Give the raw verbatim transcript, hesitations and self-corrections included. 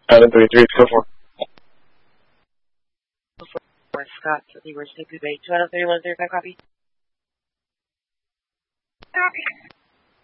Island three three, go for. For Scott, so they were Snoopy Bay. two out of three, one zero five, copy. Copy.